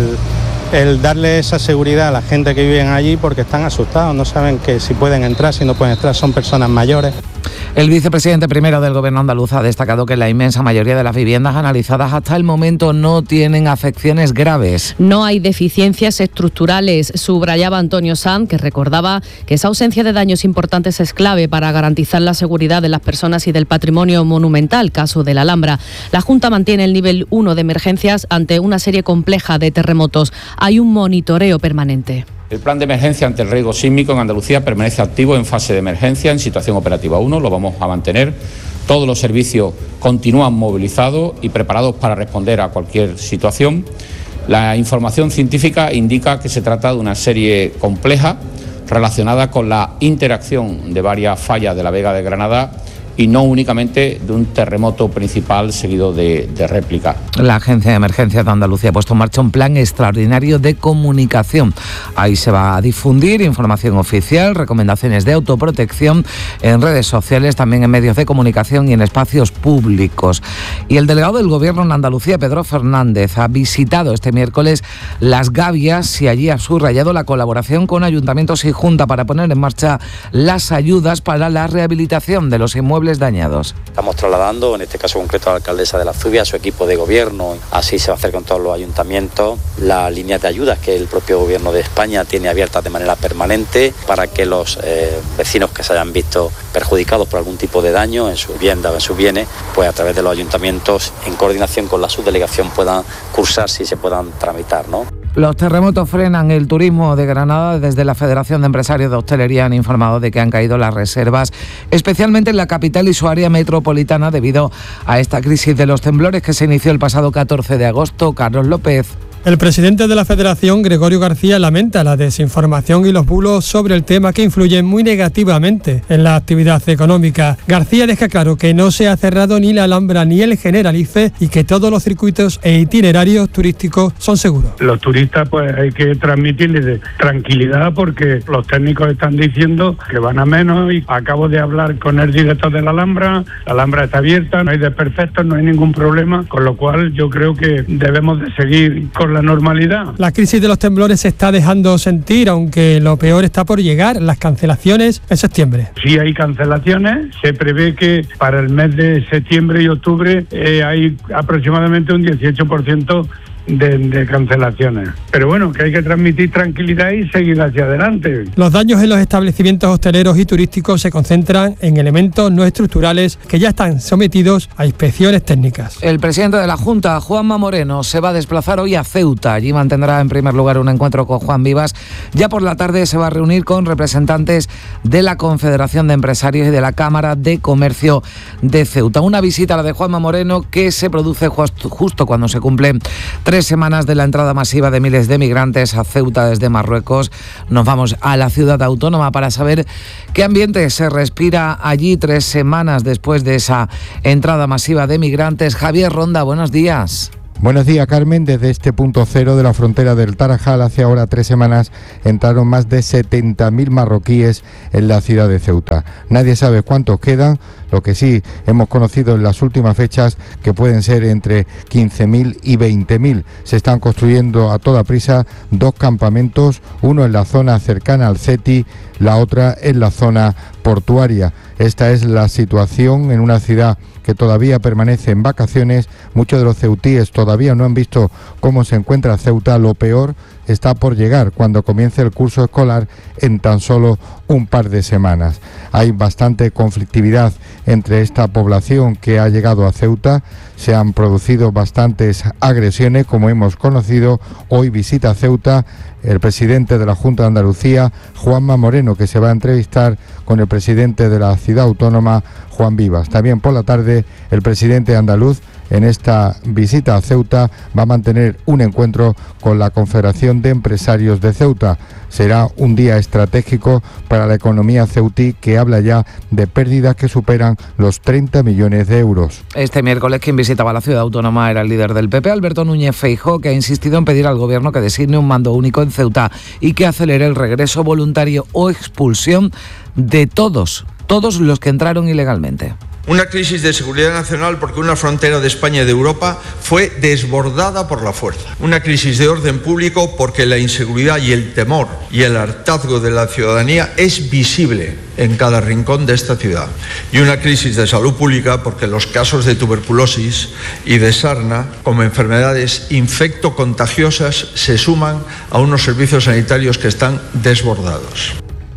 [SPEAKER 10] el darle esa seguridad a la gente que vive allí, porque están asustados, no saben que si pueden entrar, si no pueden entrar, son personas mayores.
[SPEAKER 20] El vicepresidente primero del Gobierno andaluz ha destacado que la inmensa mayoría de las viviendas analizadas hasta el momento no tienen afecciones graves.
[SPEAKER 25] No hay deficiencias estructurales, subrayaba Antonio Sanz, que recordaba que esa ausencia de daños importantes es clave para garantizar la seguridad de las personas y del patrimonio monumental, caso de la Alhambra. La Junta mantiene el nivel 1 de emergencias ante una serie compleja de terremotos. Hay un monitoreo permanente.
[SPEAKER 11] El plan de emergencia ante el riesgo sísmico en Andalucía permanece activo en fase de emergencia, en situación operativa 1, lo vamos a mantener. Todos los servicios continúan movilizados y preparados para responder a cualquier situación. La información científica indica que se trata de una serie compleja relacionada con la interacción de varias fallas de la Vega de Granada y no únicamente de un terremoto principal seguido de réplica.
[SPEAKER 20] La Agencia de Emergencias de Andalucía ha puesto en marcha un plan extraordinario de comunicación. Ahí se va a difundir información oficial, recomendaciones de autoprotección en redes sociales, también en medios de comunicación y en espacios públicos. Y el delegado del Gobierno en Andalucía, Pedro Fernández, ha visitado este miércoles Las Gavias y allí ha subrayado la colaboración con ayuntamientos y Junta para poner en marcha las ayudas para la rehabilitación de los inmuebles dañados.
[SPEAKER 12] Estamos trasladando, en este caso concreto, a la alcaldesa de La Zubia, a su equipo de gobierno, así se va a hacer con todos los ayuntamientos, las líneas de ayudas que el propio gobierno de España tiene abiertas de manera permanente para que los vecinos que se hayan visto perjudicados por algún tipo de daño en su vivienda o en sus bienes, pues a través de los ayuntamientos, en coordinación con la subdelegación, puedan cursarse y se puedan tramitar, ¿no?
[SPEAKER 20] Los terremotos frenan el turismo de Granada. Desde la Federación de Empresarios de Hostelería han informado de que han caído las reservas, especialmente en la capital y su área metropolitana, debido a esta crisis de los temblores que se inició el pasado 14 de agosto. Carlos López.
[SPEAKER 13] El presidente de la Federación, Gregorio García, lamenta la desinformación y los bulos sobre el tema que influyen muy negativamente en la actividad económica. García deja claro que no se ha cerrado ni la Alhambra ni el Generalife y que todos los circuitos e itinerarios turísticos son seguros.
[SPEAKER 15] Los turistas pues hay que transmitirles tranquilidad porque los técnicos están diciendo que van a menos y acabo de hablar con el director de la Alhambra está abierta, no hay desperfectos, no hay ningún problema, con lo cual yo creo que debemos de seguir con con la normalidad.
[SPEAKER 13] La crisis de los temblores se está dejando sentir, aunque lo peor está por llegar, las cancelaciones en septiembre.
[SPEAKER 15] Sí hay cancelaciones, se prevé que para el mes de septiembre y octubre hay aproximadamente un 18% de cancelaciones. Pero bueno, que hay que transmitir tranquilidad y seguir hacia adelante.
[SPEAKER 13] Los daños en los establecimientos hosteleros y turísticos se concentran en elementos no estructurales que ya están sometidos a inspecciones técnicas.
[SPEAKER 20] El presidente de la Junta, Juanma Moreno, se va a desplazar hoy a Ceuta. Allí mantendrá en primer lugar un encuentro con Juan Vivas. Ya por la tarde se va a reunir con representantes de la Confederación de Empresarios y de la Cámara de Comercio de Ceuta. Una visita a la de Juanma Moreno que se produce justo cuando se cumplen 3 semanas de la entrada masiva de miles de migrantes a Ceuta desde Marruecos. Nos vamos a la ciudad autónoma para saber qué ambiente se respira allí 3 semanas después de esa entrada masiva de migrantes. Javier Ronda, buenos días.
[SPEAKER 3] Buenos días, Carmen. Desde este punto cero de la frontera del Tarajal, hace ahora 3 semanas, entraron más de 70.000 marroquíes en la ciudad de Ceuta. Nadie sabe cuántos quedan, lo que sí hemos conocido en las últimas fechas, que pueden ser entre 15.000 y 20.000. Se están construyendo a toda prisa 2 campamentos, uno en la zona cercana al CETI, la otra en la zona portuaria. Esta es la situación en una ciudad que todavía permanece en vacaciones. Muchos de los ceutíes todavía no han visto cómo se encuentra Ceuta. Lo peor está por llegar cuando comience el curso escolar en tan solo un par de semanas. Hay bastante conflictividad entre esta población que ha llegado a Ceuta. Se han producido bastantes agresiones, como hemos conocido. Hoy visita Ceuta el presidente de la Junta de Andalucía, Juanma Moreno, que se va a entrevistar con el presidente de la ciudad autónoma, Juan Vivas. También por la tarde el presidente andaluz, en esta visita a Ceuta, va a mantener un encuentro con la Confederación de Empresarios de Ceuta. Será un día estratégico para la economía ceutí, que habla ya de pérdidas que superan los 30 millones de euros.
[SPEAKER 20] Este miércoles quien visitaba la ciudad autónoma era el líder del PP, Alberto Núñez Feijóo, que ha insistido en pedir al gobierno que designe un mando único en Ceuta y que acelere el regreso voluntario o expulsión de todos los que entraron ilegalmente.
[SPEAKER 5] Una crisis de seguridad nacional porque una frontera de España y de Europa fue desbordada por la fuerza. Una crisis de orden público porque la inseguridad y el temor y el hartazgo de la ciudadanía es visible en cada rincón de esta ciudad. Y una crisis de salud pública porque los casos de tuberculosis y de sarna como enfermedades infectocontagiosas se suman a unos servicios sanitarios que están desbordados.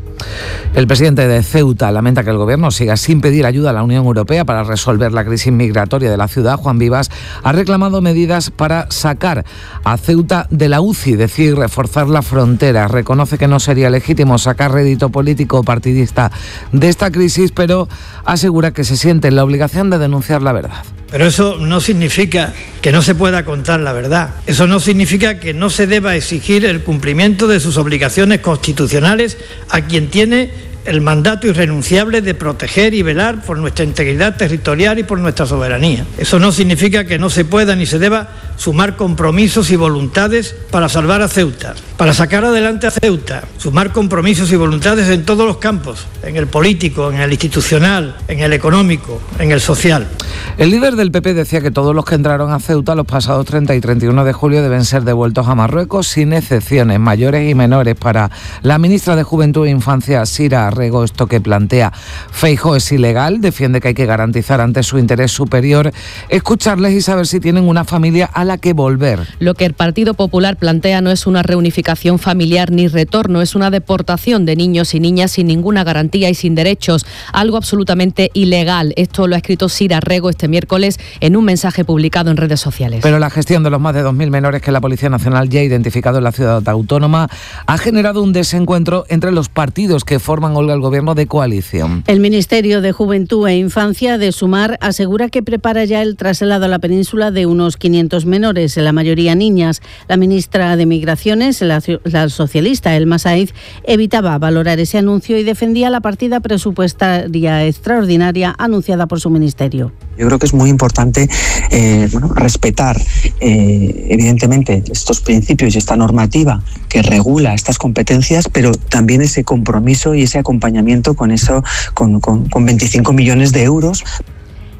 [SPEAKER 20] El presidente de Ceuta lamenta que el gobierno siga sin pedir ayuda a la Unión Europea para resolver la crisis migratoria de la ciudad. Juan Vivas ha reclamado medidas para sacar a Ceuta de la UCI, decir, reforzar la frontera. Reconoce que no sería legítimo sacar rédito político o partidista de esta crisis, pero asegura que se siente en la obligación de denunciar la verdad.
[SPEAKER 14] Pero eso no significa que no se pueda contar la verdad. Eso no significa que no se deba exigir el cumplimiento de sus obligaciones constitucionales a quien tiene el mandato irrenunciable de proteger y velar por nuestra integridad territorial y por nuestra soberanía. Eso no significa que no se pueda ni se deba sumar compromisos y voluntades para salvar a Ceuta, para sacar adelante a Ceuta, sumar compromisos y voluntades en todos los campos, en el político, en el institucional, en el económico, en el social.
[SPEAKER 20] El líder del PP decía que todos los que entraron a Ceuta los pasados 30 y 31 de julio deben ser devueltos a Marruecos sin excepciones, mayores y menores. Para la ministra de Juventud e Infancia, Sira Rego, esto que plantea Feijóo es ilegal. Defiende que hay que garantizar ante su interés superior escucharles y saber si tienen una familia a la que volver.
[SPEAKER 25] Lo que el Partido Popular plantea no es una reunificación familiar ni retorno, es una deportación de niños y niñas sin ninguna garantía y sin derechos, algo absolutamente ilegal. Esto lo ha escrito Sira Rego este miércoles en un mensaje publicado en redes sociales.
[SPEAKER 20] Pero la gestión de los más de 2.000 menores que la Policía Nacional ya ha identificado en la ciudad autónoma ha generado un desencuentro entre los partidos que forman el gobierno de coalición.
[SPEAKER 6] El Ministerio de Juventud e Infancia de Sumar asegura que prepara ya el traslado a la península de unos 500 menores, la mayoría niñas. La ministra de Migraciones, la socialista Elma Saiz, evitaba valorar ese anuncio y defendía la partida presupuestaria extraordinaria anunciada por su ministerio.
[SPEAKER 16] Yo creo que es muy importante respetar evidentemente estos principios y esta normativa que regula estas competencias, pero también ese compromiso y ese acompañamiento con 25 millones de euros.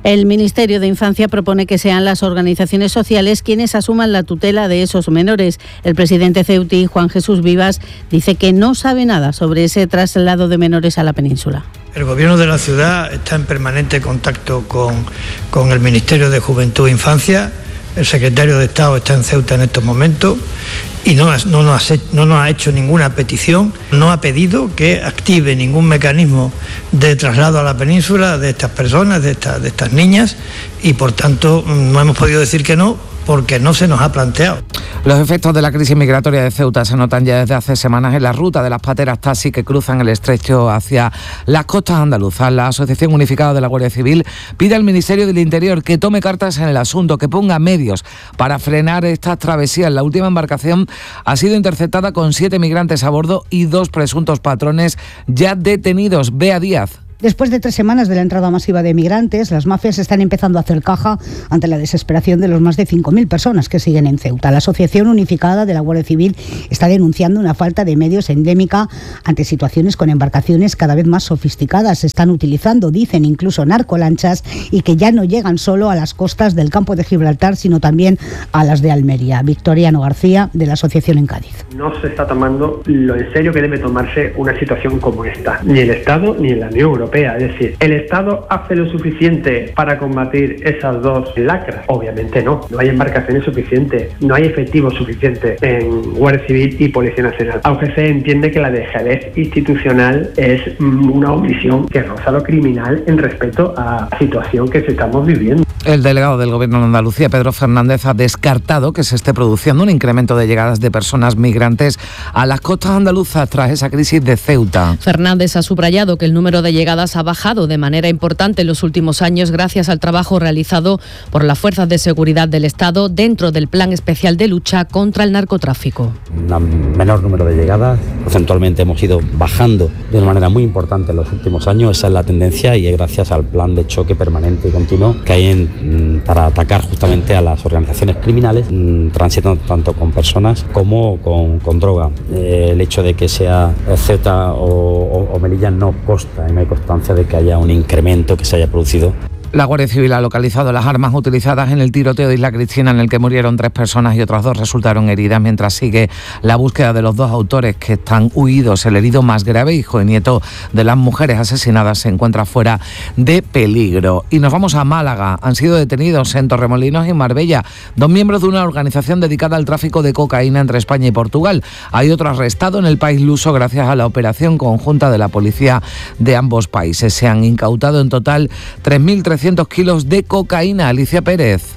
[SPEAKER 6] El Ministerio de Infancia propone que sean las organizaciones sociales quienes asuman la tutela de esos menores. El presidente ceutí, Juan Jesús Vivas, dice que no sabe nada sobre ese traslado de menores a la península.
[SPEAKER 14] El Gobierno de la ciudad está en permanente contacto con el Ministerio de Juventud e Infancia. El secretario de Estado está en Ceuta en estos momentos y no nos ha hecho ninguna petición, no ha pedido que active ningún mecanismo de traslado a la península de estas personas, de estas niñas, y por tanto no hemos podido decir que no, porque no se nos ha planteado.
[SPEAKER 20] Los efectos de la crisis migratoria de Ceuta se notan ya desde hace semanas en la ruta de las pateras taxi que cruzan el estrecho hacia las costas andaluzas. La Asociación Unificada de la Guardia Civil pide al Ministerio del Interior que tome cartas en el asunto, que ponga medios para frenar estas travesías. La última embarcación ha sido interceptada con 7 migrantes a bordo y 2 presuntos patrones ya detenidos. Bea Díaz.
[SPEAKER 1] Después de 3 semanas de la entrada masiva de migrantes, las mafias están empezando a hacer caja ante la desesperación de los más de 5.000 personas que siguen en Ceuta. La Asociación Unificada de la Guardia Civil está denunciando una falta de medios endémica ante situaciones con embarcaciones cada vez más sofisticadas. Se están utilizando, dicen, incluso narcolanchas, y que ya no llegan solo a las costas del campo de Gibraltar, sino también a las de Almería. Victoriano García, de la Asociación en Cádiz.
[SPEAKER 2] No se está tomando lo en serio que debe tomarse una situación como esta, ni el Estado ni la Unión Europea. Es decir, ¿el Estado hace lo suficiente para combatir esas dos lacras? Obviamente no hay embarcaciones suficientes, no hay efectivos suficientes en Guardia Civil y Policía Nacional. Aunque se entiende que la dejadez institucional es una omisión que roza lo criminal en respecto a la situación que estamos viviendo.
[SPEAKER 20] El delegado del Gobierno de Andalucía, Pedro Fernández, ha descartado que se esté produciendo un incremento de llegadas de personas migrantes a las costas andaluzas tras esa crisis de Ceuta.
[SPEAKER 25] Fernández ha subrayado que el número de llegadas ha bajado de manera importante en los últimos años gracias al trabajo realizado por las fuerzas de seguridad del Estado dentro del Plan Especial de Lucha contra el Narcotráfico.
[SPEAKER 12] Un menor número de llegadas, porcentualmente hemos ido bajando de una manera muy importante en los últimos años. Esa es la tendencia y es gracias al plan de choque permanente y continuo que hay para atacar justamente a las organizaciones criminales, transitando tanto con personas como con droga. El hecho de que sea Ceuta o Melilla no consta, y no hay constancia de que haya un incremento que se haya producido.
[SPEAKER 20] La Guardia Civil ha localizado las armas utilizadas en el tiroteo de Isla Cristina, en el que murieron 3 personas y otras 2 resultaron heridas, mientras sigue la búsqueda de los 2 autores que están huidos. El herido más grave, hijo y nieto de las mujeres asesinadas, se encuentra fuera de peligro. Y nos vamos a Málaga. Han sido detenidos en Torremolinos y Marbella 2 miembros de una organización dedicada al tráfico de cocaína entre España y Portugal. Hay otro arrestado en el país luso gracias a la operación conjunta de la policía de ambos países. Se han incautado en total 3.300 kilos de cocaína. Alicia Pérez.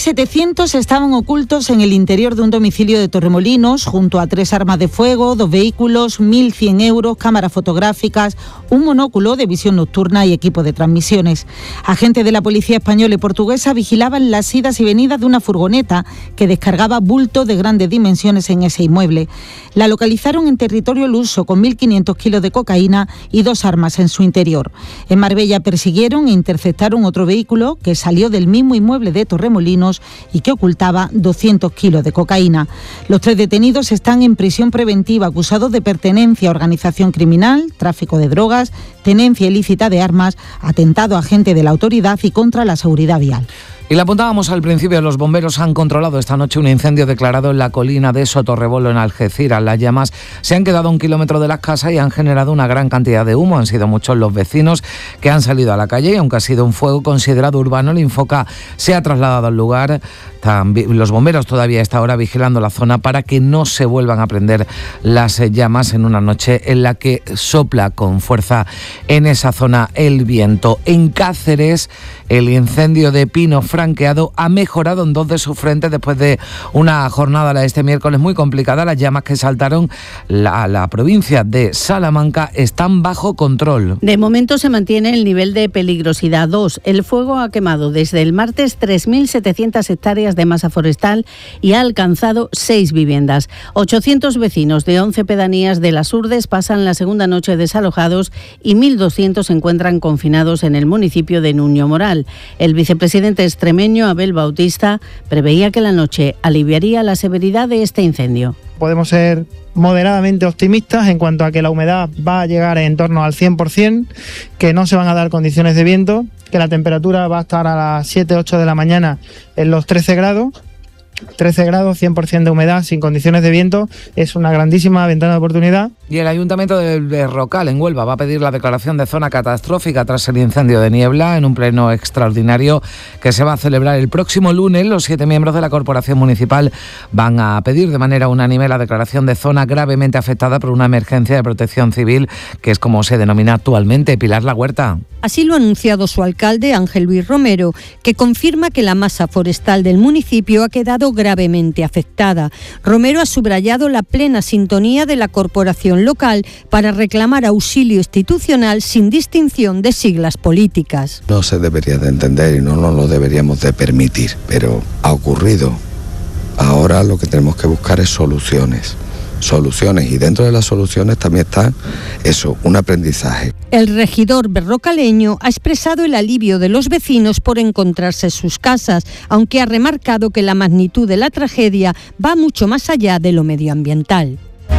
[SPEAKER 1] 1.700 estaban ocultos en el interior de un domicilio de Torremolinos, junto a 3 armas de fuego, 2 vehículos, 1.100 euros, cámaras fotográficas, un monóculo de visión nocturna y equipo de transmisiones. Agentes de la policía española y portuguesa vigilaban las idas y venidas de una furgoneta que descargaba bultos de grandes dimensiones en ese inmueble. La localizaron en territorio luso con 1.500 kilos de cocaína y 2 armas en su interior. En Marbella persiguieron e interceptaron otro vehículo que salió del mismo inmueble de Torremolinos y que ocultaba 200 kilos de cocaína. Los 3 detenidos están en prisión preventiva acusados de pertenencia a organización criminal, tráfico de drogas, tenencia ilícita de armas, atentado a agente de la autoridad y contra la seguridad vial.
[SPEAKER 20] Y la apuntábamos al principio, los bomberos han controlado esta noche un incendio declarado en la colina de Sotorrebolo, en Algeciras. Las llamas se han quedado a 1 kilómetro de las casas y han generado una gran cantidad de humo. Han sido muchos los vecinos que han salido a la calle y aunque ha sido un fuego considerado urbano, el Infoca se ha trasladado al lugar. Los bomberos todavía a esta hora vigilando la zona para que no se vuelvan a prender las llamas en una noche en la que sopla con fuerza en esa zona el viento. En Cáceres, el incendio de pino franqueado ha mejorado en 2 de sus frentes después de una jornada de este miércoles muy complicada. Las llamas que saltaron la provincia de Salamanca están bajo control.
[SPEAKER 6] De momento se mantiene el nivel de peligrosidad 2. El fuego ha quemado desde el martes 3.700 hectáreas de masa forestal y ha alcanzado 6 viviendas. 800 vecinos de 11 pedanías de las Urdes pasan la segunda noche desalojados y 1.200 se encuentran confinados en el municipio de Nuño Moral. El vicepresidente extremeño, Abel Bautista, preveía que la noche aliviaría la severidad de este incendio.
[SPEAKER 4] Podemos ser moderadamente optimistas en cuanto a que la humedad va a llegar en torno al 100%, que no se van a dar condiciones de viento, que la temperatura va a estar a las 7-8 de la mañana en los 13 grados, 100% de humedad, sin condiciones de viento. Es una grandísima ventana de oportunidad.
[SPEAKER 20] Y el Ayuntamiento de Berrocal, en Huelva, va a pedir la declaración de zona catastrófica tras el incendio de Niebla en un pleno extraordinario que se va a celebrar el próximo lunes. Los 7 miembros de la Corporación Municipal van a pedir de manera unánime la declaración de zona gravemente afectada por una emergencia de protección civil, que es como se denomina actualmente. Pilar La Huerta.
[SPEAKER 17] Así lo ha anunciado su alcalde, Ángel Luis Romero, que confirma que la masa forestal del municipio ha quedado gravemente afectada. Romero ha subrayado la plena sintonía de la corporación local para reclamar auxilio institucional sin distinción de siglas políticas.
[SPEAKER 18] No se debería de entender y no nos lo deberíamos de permitir, pero ha ocurrido. Ahora lo que tenemos que buscar es soluciones, y dentro de las soluciones también está eso, un aprendizaje.
[SPEAKER 17] El regidor berrocaleño ha expresado el alivio de los vecinos por encontrarse sus casas, aunque ha remarcado que la magnitud de la tragedia va mucho más allá de lo medioambiental.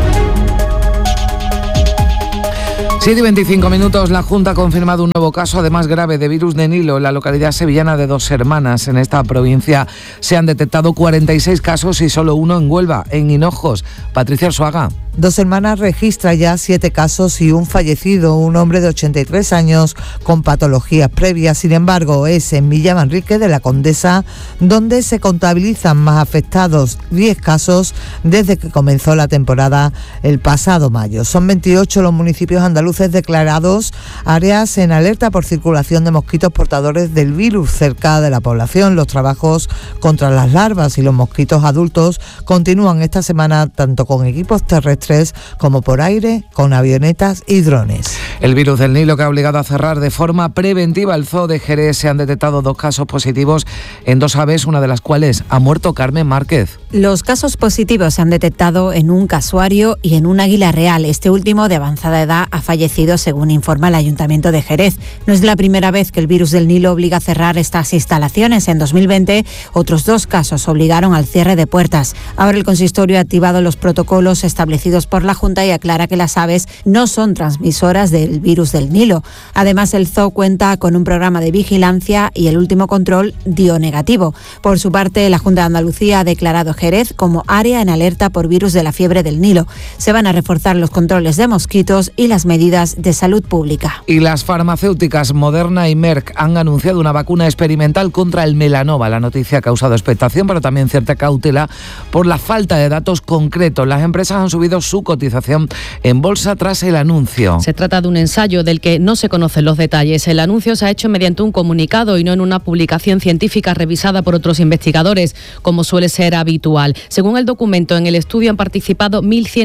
[SPEAKER 20] 7:25, la Junta ha confirmado un nuevo caso, además grave, de virus de Nilo en la localidad sevillana de Dos Hermanas. En esta provincia se han detectado 46 casos y solo uno en Huelva, en Hinojos. Patricia Arzuaga.
[SPEAKER 19] Dos Hermanas registra ya 7 casos y un fallecido, un hombre de 83 años con patologías previas. Sin embargo, es en Villa Manrique de la Condesa donde se contabilizan más afectados, 10 casos desde que comenzó la temporada el pasado mayo. Son 28 los municipios andaluces declarados áreas en alerta por circulación de mosquitos portadores del virus cerca de la población. Los trabajos contra las larvas y los mosquitos adultos continúan esta semana tanto con equipos terrestres como por aire, con avionetas y drones.
[SPEAKER 20] El virus del Nilo, que ha obligado a cerrar de forma preventiva el zoo de Jerez. Se han detectado 2 casos positivos en 2 aves, una de las cuales ha muerto. Carmen Márquez.
[SPEAKER 21] Los casos positivos se han detectado en un casuario y en un águila real. Este último, de avanzada edad, ha fallecido, según informa el Ayuntamiento de Jerez. No es la primera vez que el virus del Nilo obliga a cerrar estas instalaciones. En 2020, otros 2 casos obligaron al cierre de puertas. Ahora el consistorio ha activado los protocolos establecidos por la Junta y aclara que las aves no son transmisoras del virus del Nilo. Además, el zoo cuenta con un programa de vigilancia y el último control dio negativo. Por su parte, la Junta de Andalucía ha declarado Jerez como área en alerta por virus de la fiebre del Nilo. Se van a reforzar los controles de mosquitos y las medidas de salud pública.
[SPEAKER 20] Y las farmacéuticas Moderna y Merck han anunciado una vacuna experimental contra el melanoma. La noticia ha causado expectación, pero también cierta cautela por la falta de datos concretos. Las empresas han subido su cotización en bolsa tras el anuncio.
[SPEAKER 25] Se trata de un ensayo del que no se conocen los detalles. El anuncio se ha hecho mediante un comunicado y no en una publicación científica revisada por otros investigadores, como suele ser habitual. Según el documento, en el estudio han participado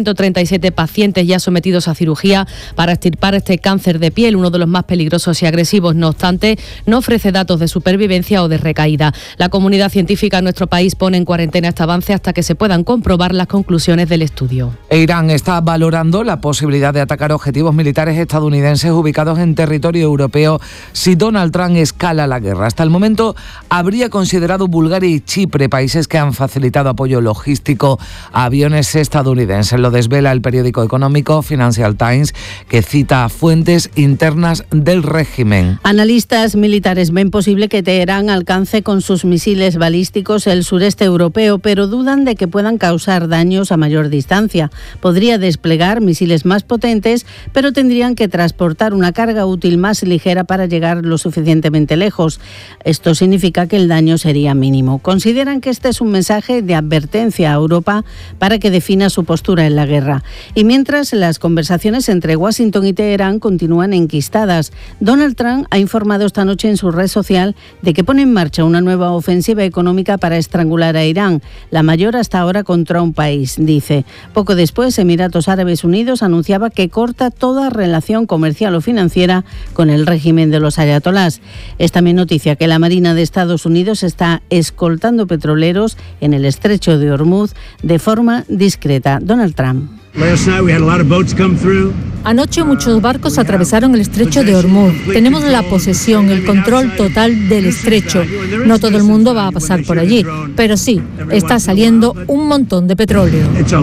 [SPEAKER 25] 1.137 pacientes ya sometidos a cirugía para extirpar este cáncer de piel, uno de los más peligrosos y agresivos. No obstante, no ofrece datos de supervivencia o de recaída. La comunidad científica en nuestro país pone en cuarentena este avance hasta que se puedan comprobar las conclusiones del estudio.
[SPEAKER 20] Irán está valorando la posibilidad de atacar objetivos militares estadounidenses ubicados en territorio europeo si Donald Trump escala la guerra. Hasta el momento habría considerado Bulgaria y Chipre, países que han facilitado apoyo logístico a aviones estadounidenses. Lo desvela el periódico económico Financial Times, que cita fuentes internas del régimen.
[SPEAKER 6] Analistas militares ven posible que Teherán alcance con sus misiles balísticos el sureste europeo, pero dudan de que puedan causar daños a mayor distancia. Podría desplegar misiles más potentes, pero tendrían que transportar una carga útil más ligera para llegar lo suficientemente lejos. Esto significa que el daño sería mínimo. Consideran que este es un mensaje de advertencia a Europa para que defina su postura en la guerra. Y mientras, las conversaciones entre Washington y Teherán continúan enquistadas. Donald Trump ha informado esta noche en su red social de que pone en marcha una nueva ofensiva económica para estrangular a Irán, la mayor hasta ahora contra un país, dice. Poco después, Emiratos Árabes Unidos anunciaba que corta toda relación comercial o financiera con el régimen de los ayatolás. Es también noticia que la Marina de Estados Unidos está escoltando petroleros en el estrecho de Hormuz de forma discreta. Donald Trump.
[SPEAKER 7] Anoche muchos barcos atravesaron el estrecho de Hormuz. Tenemos la posesión, el control total del estrecho. No todo el mundo va a pasar por allí, pero sí, está saliendo un montón de petróleo.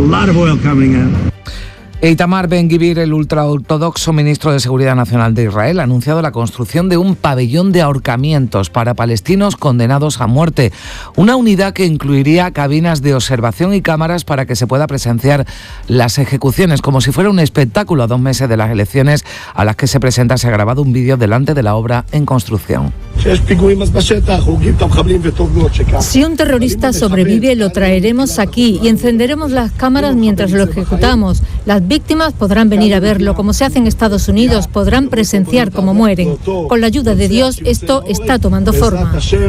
[SPEAKER 20] Itamar Ben-Gvir, el ultraortodoxo ministro de Seguridad Nacional de Israel, ha anunciado la construcción de un pabellón de ahorcamientos para palestinos condenados a muerte. Una unidad que incluiría cabinas de observación y cámaras para que se pueda presenciar las ejecuciones, como si fuera un espectáculo a 2 meses de las elecciones a las que se presenta. Se ha grabado un vídeo delante de la obra en construcción.
[SPEAKER 7] Si un terrorista sobrevive, lo traeremos aquí y encenderemos las cámaras mientras lo ejecutamos. Las víctimas podrán venir a verlo, como se hace en Estados Unidos, podrán presenciar cómo mueren. Con la ayuda de Dios, esto está tomando forma.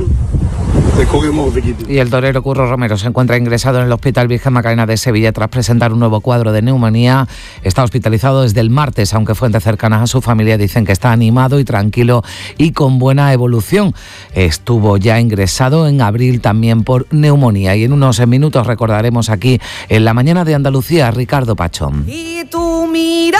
[SPEAKER 20] Y el torero Curro Romero se encuentra ingresado en el Hospital Virgen Macarena de Sevilla tras presentar un nuevo cuadro de neumonía. Está hospitalizado desde el martes, aunque fuentes cercanas a su familia dicen que está animado y tranquilo y con buena evolución. Estuvo ya ingresado en abril también por neumonía. Y en unos minutos recordaremos aquí en La Mañana de Andalucía a Ricardo Pachón.
[SPEAKER 8] Y tú miras,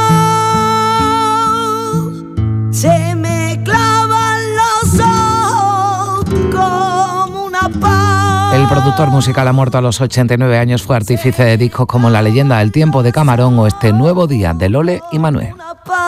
[SPEAKER 8] se me clavan los ojos como una paz.
[SPEAKER 20] El productor musical ha muerto a los 89 años, fue artífice de discos como La leyenda del tiempo de Camarón o Este nuevo día de Lole y Manuel.